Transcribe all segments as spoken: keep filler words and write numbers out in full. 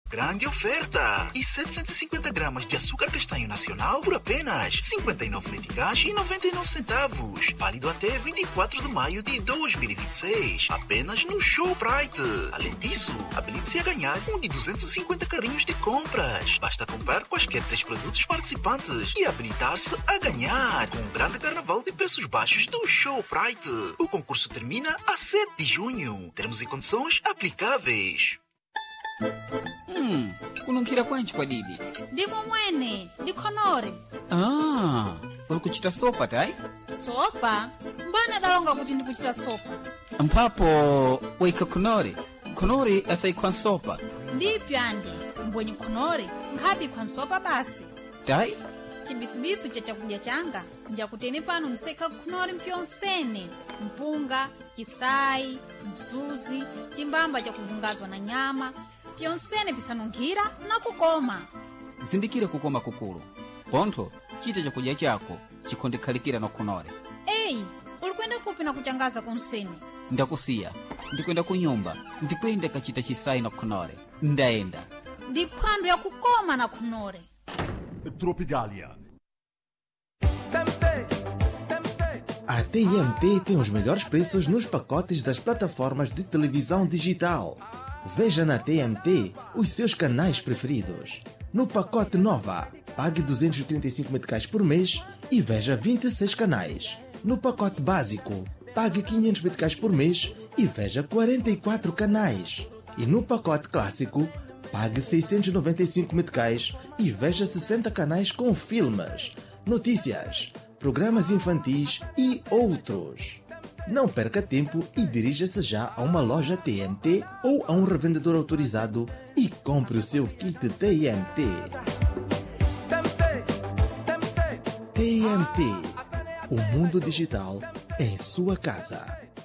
Grande oferta! E setecentos e cinquenta gramas de açúcar castanho nacional por apenas cinquenta e nove meticais e noventa e nove centavos. Válido até vinte e quatro de maio de dois mil e vinte e seis. Apenas no Showbrite. Além disso, habilite-se a ganhar um de duzentos e cinquenta carrinhos de compras. Basta comprar quaisquer três produtos participantes e habilitar-se a ganhar com o grande carnaval de preços baixos do Showbrite. O concurso termina a sete de junho. Termos e condições aplicáveis. Hmm, kununkhira kwanji kwa didi? Ndimo mwene, ndikhonore. Ah, uri kuchita sopa tai? Sopa? Mbana dalonga kuti ndikuchita sopa. Mpapo waika khonore. Khonore asayikhwa sopa. Ndipyande, mbwenye khonore, nkhabi khwa sopa basi. Tai? Chibisubisu cha chakudya changa, njakutene pano mseka khonore mpyonsene. Mpunga, chisai, msuzi, chimbamba cha kuvungazwa na nyama. Pyonsene pisanunkhira na kukoma. Zindikire kukoma kukulu. Pontho, chite chakudya chako chikhondekhalikira na khonore. Eyi, ulikwenda kupi na kuchangaza kunsene? Ndakusiya. Ndikwenda kunyumba. Ndikwenda kachita chisai na khonore. Ndaenda. Ndiphwando ya kukoma na khonore. Tropicalia. A T M T tem os melhores preços nos pacotes das plataformas de televisão digital. Veja na T M T os seus canais preferidos. No pacote Nova, pague duzentos e trinta e cinco meticais por mês e veja vinte e seis canais. No pacote Básico, pague quinhentos meticais por mês e veja quarenta e quatro canais. E no pacote Clássico, pague seiscentos e noventa e cinco meticais e veja sessenta canais com filmes, notícias, programas infantis e outros. Não perca tempo e dirija-se já a uma loja T M T ou a um revendedor autorizado e compre o seu kit T M T. T M T, o mundo digital em sua casa.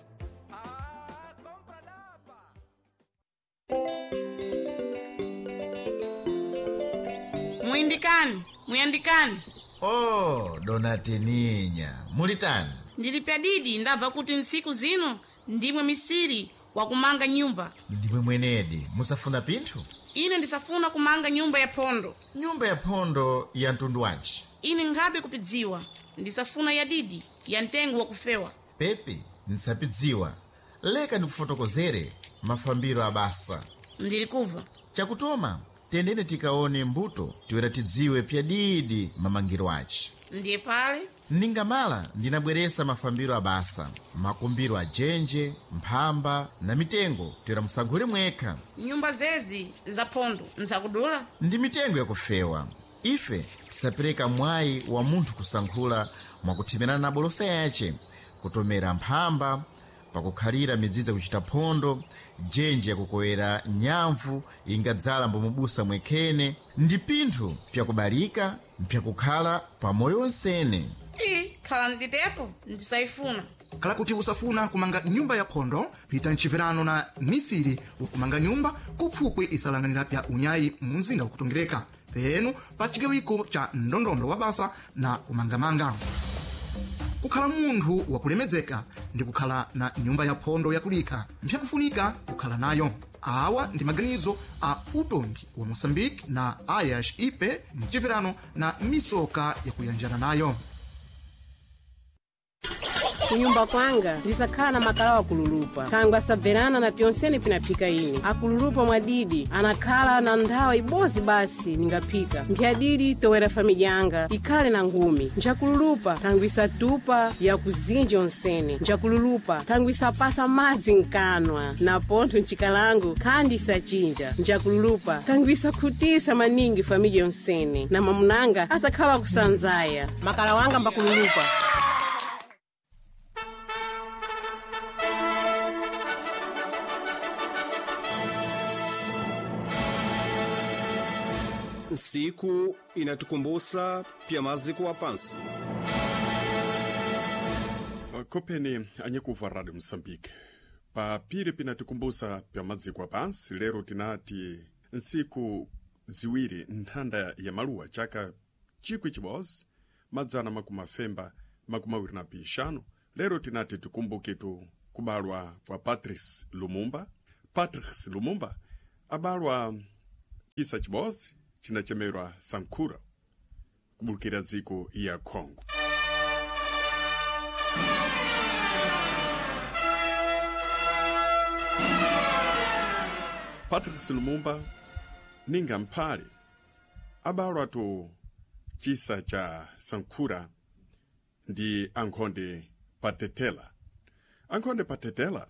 Muindikani, muyandikani. Oh, Donatininha, mulitani. Ndilipya didi ndabva kuti ntsiku zino ndimwe misiri wakumanga nyumba. Ndimwe mwenedi, musafuna pinthu? Ine ndisafuna kumanga nyumba ya pondo. Nyumba ya pondo ya mtundu wanji? Ine ngabe kupidziwa, ndisafuna ya didi ya ntengo wa kufewa. Pepe, ndisapidziwa. Leka ndikufotokozere mafambiro abasa. Ndilikuva. Chakutoma, tendene tikaone mbuto tiwera tidziwe pya didi mamangiro achi. Ndiye pale? Ningamala ndinabweresa mafambiro abasa, makumbiro a jenje, mphamba na mitengo tiwera musankhule mwekha. Nyumba zezi za pondo nsakudula? Ndi mitengo ya kufewa. Ife tisapereka mwayi wa munthu kusankhula mwakuthimena na bolosa yace, kutomera mphamba, pakukhalira midzidza kuchita pondo, jenje yakukowera nyamvu ingadzala mbomubusa mwekhene, ndi pinthu pyakubalika mpyakukhala pa moyo wonsene. Ii, khala nditepo, ndisayifuna. Kala kuti usafuna kumanga nyumba ya pondo, pita nchivirano na misiri ukumanga nyumba kupfukwe isalanganira pya unyayi munzinga ukutongereka. Penu pa chigawiko cha ndondondo wa basa na kumangamanga. Kukhala munthu wakulemedzeka ndi kukhala na nyumba ya pondo yakulika mpyakufunika kukhala nayo. Awa ndi maganizo a utongi wa Moçambique na Ayash Ipe mchivirano na misoka yakuyanjana nayo. Kunyumba kwanga ndisakhala na makala akululupa tangu asabverana na pyonsene pinaphika ine akululupa mwadidi anakhala na nthawa ibozi basi ningaphika mpyadidi towera familya yanga ikhale na ngumi nchakululupa tangu isatupa ya kuzinji onsene nchakululupa tangu isapasa madzi nkanwa na pontho nchikalango khandi isachinja nchakululupa tangu isakhutisa maningi familya yonsene na mamunanga asakhala kusanzaya makala wanga mbakululupa. Siku inatukumbusha pia maziko wa pansi. Kopeni anyekuva Radio Moçambique. Pa pire pinatukumbusha pia maziko wa pansi, lero tinati nsiku ziwiri nthanda ya maluwa chaka chikwi chibozi, madzana makumafemba makumawiri na pishano. Lero tinati tukumbuke tu kubalwa kwa Patrice Lumumba. Patrice Lumumba abalwa chisa chibosi chinachemerwa Sankura kubulukira dziko ya Congo. Patrice Lumumba ninga mphale abalwa to chisa cha Sankura ndi Ankhonde Patetela. Ankhonde Patetela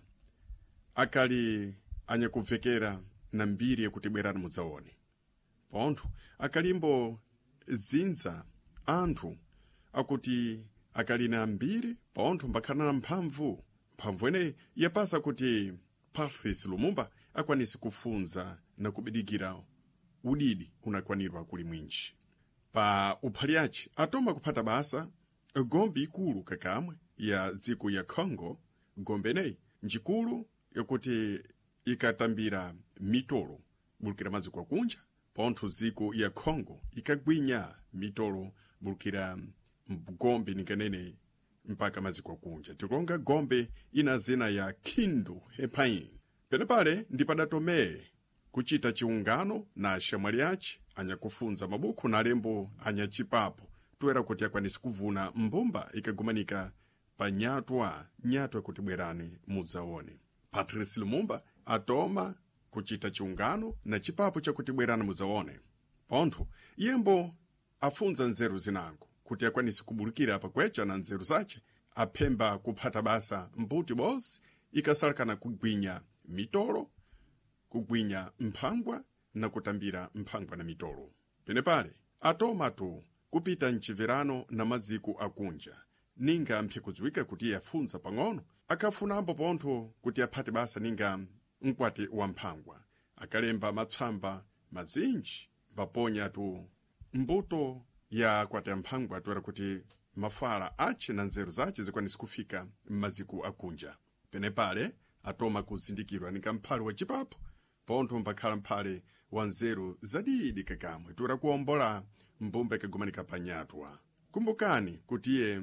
akali anyakuvekera na mbiri yakutibwerana mudzaone. Pontho akalimbo zinza anthu akuti akali na mbiri pontho mbakhala na mphamvu. Mphamvu ene yapasa kuti Patrice Lumumba akwanisi kufunza na kubidikira udidi unakwanirwa kuli mwinji. Pa uphali achi atoma kuphata basa gombe ikulu kakamwe ya dziko ya Congo. Gombe nei njikulu yakuti ikatambira mitolo bulukira maziko akunja. Pontho dziko ya Congo ikagwinya mitolo bulukira gombe nikanene mpaka maziko akunja. Tikulonga gombe ina zina ya Kindu Hepain. Penepale ndipadatome kuchita chiungano na shamwali achi anyakufunza mabuku na lembo anyachipapo tuwera kuti akwanisi kuvuna mbumba ikagumanika pa nyatwa nyatwa kuti bwerani mudzaone. Patrice Lumumba atoma kuchita chiungano na chipapo chakuti bwerani mudzaone. Pontho yembo afunza nzeru zinango kuti akwanisi kubulukira pakwecha na nzeru zache aphemba kuphata basa mbuti bosi ikasalakana kugwinya mitolo, kugwinya mphangwa na kutambira mphangwa na mitolo. Penepale atoma tu kupita nchiverano na maziko akunja. Ninga mpye kudziwika kuti yafunza pang'ono akafunambo pontho kuti aphate basa ninga mkwati wa mphangwa. Akalemba matsamba mazinji vaponya tu mbuto ya kwati ya mphangwa tuwera kuti mafala ache na nzeru zache zikwanisi kufika maziko akunja. Penepale atoma kuzindikirwa ninga mphale wa chipapo pontho mbakhala mphale wa nzeru zadidi kakamwe tuwera kuombola mbumba ikagumanika panyatwa. Kumbukani kuti ye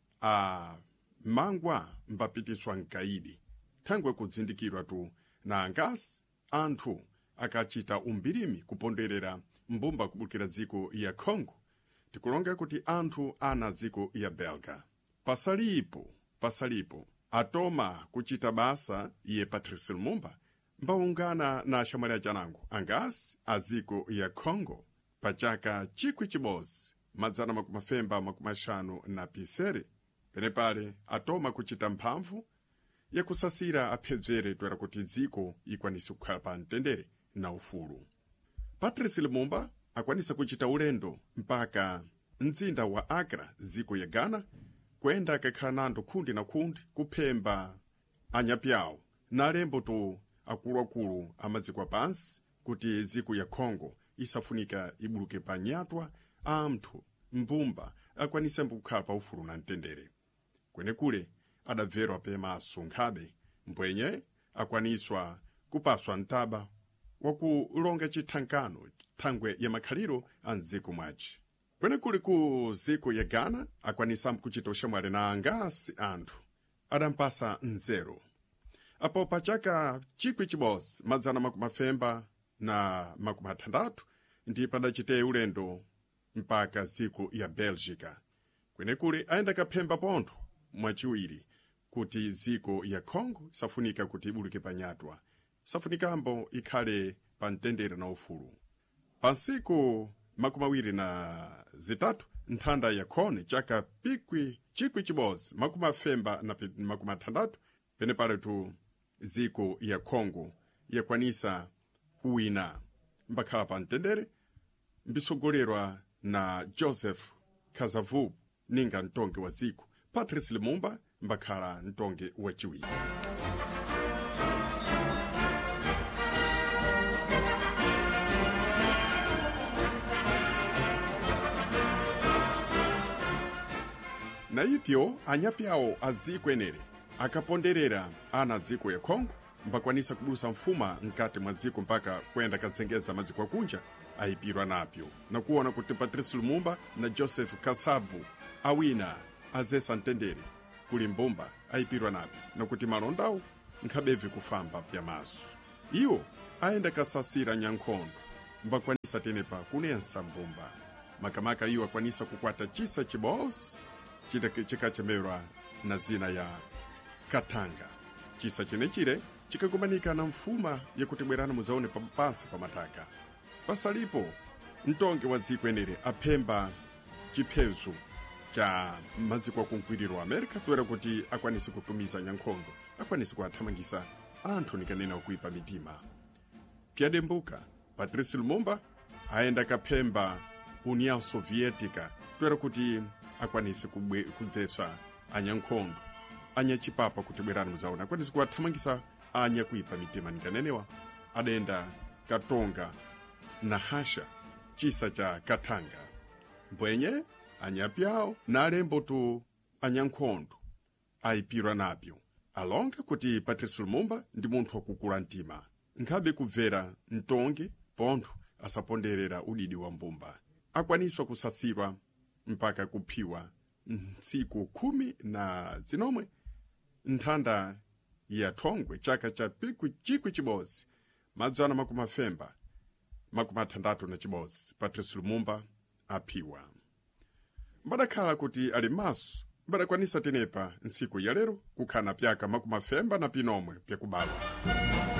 a mangwa mbapitiswa nkaidi thangwe kuzindikirwa tu na angasi anthu akachita umbirimi kuponderera mbumba kubulukira dziko ya Congo. Tikulonga kuti anthu ana dziko ya Belga. Pasalipo, pasalipo atoma kuchita basa iye Patrice Lumumba mbaungana na shamwali achanango angasi a dziko ya Congo pachaka chikwi chibozi madzana makumafemba makumashanu na pisere. Penepale atoma kuchita mphamvu ya kusasira aphedzere twera kuti dziko ikwanisa kukhala pa mtendere na ufulu. Patrice Lumumba akwanisa kuchita ulendo mpaka mzinda wa Accra dziko ya Ghana kwenda akakhala nando khundi na khundi kuphemba anyapyawo na lembo tu akuluakulu amadziko apansi kuti dziko ya Congo isafunika ibuluke pa nyatwa anthu mbumba akwanisa kukhala pa ufulu na mtendere. Kwenekule adabverwa pemaso nkhabe mpwenye akwaniswa kupaswa ntaba wakulonga chithankano thangwe ya makhaliro a mdziko mwachi. Kwenekule ku dziko ya Ghana akwanisa kuchita ushamwali na angasi anthu adampasa nzeru. Apo pachaka chikwi chibosi madzana makumafemba na makumathandatu ndi padachite ulendo mpaka dziko ya Belgica. Kwenekule aenda kaphemba pontho mwachiwiri kuti dziko ya Congo safunika kuti ibuluke panyatwa, safunikambo ikhale pa mtendere na ufulu. Pansiku makumawiri na zitatu nthanda ya khone chaka pikwi chikwi chibozi makumafemba na makumathandatu penepale tu dziko ya Congo yakwanisa kuwina mbakhala pa mtendere mbisogolerwa na Joseph Kasavubu ninga ntonge wa dziko. Patrice Lumumba mbakhala ntonge wa chiwiri. Na ipyo anyapyawo a dziko enere akaponderera ana dziko ya Congo mbakwanisa kubusa mfuma nkati mwa dziko mpaka kwenda katsengeza madziko akunja ayipirwa napyo na kuona kuti Patrice Lumumba na Joseph Kasavubu awina azesa mtendere kuli mbumba ayipirwa napyo na kuti malondawo nkhabevi kufamba pya maso. Iwo aenda kasasira nyankhondo mbakwanisa tenepa kunensa mbumba makamaka iyo akwanisa kukwata chisa chibosi chikachemerwa na zina ya katanga. Chisa chenechire chikakumanika na mfuma yakutibwerana muzaone pansi pa mataka. Pasalipo mtonge wa dziko enere aphemba chiphezu cha maziko akunkwiriro Amerika toera kuti akwanisi kutumiza nyankhondo, akwanisi kuathamangisa anthu nikanena kuipa mitima. Pyadembuka Patrice Lumumba aenda kaphemba União Soviética toera kuti akwanisi kudzetsa anyankhondo anyachipapa kutibwerana muzaona, akwanisi kuathamangisa anya kuipa mitima nikanenewa. Adenda katonga na hasha chisa cha katanga mbwenye anyapyao na alembo tu anyankhondo aipirwa napyo. Alonga kuti Patrice Lumumba ndi munthu wakukula mtima, nkhabe kubvera mtonge pontho asaponderera udidi wa mbumba. Akwaniswa kusasirwa mpaka kuphiwa ntsiku khumi na zinomwe nthanda ya thongwe chaka cha piku chikwi chibozi madzana makumafemba makumathandatu na chibozi Patrice Lumumba aphiwa. Mbadakhala kuti ali maso mbadakwanisa tenepa nsiku ya lero kukhana pyaka makumafemba na pinomwe pyakubalwa.